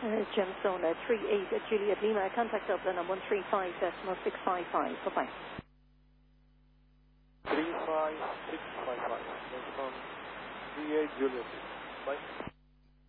Gemstone 38 Juliet Lima, contact Dublin on 135.655. Bye-bye. 35655. Gemstone 38 Juliet. Bye.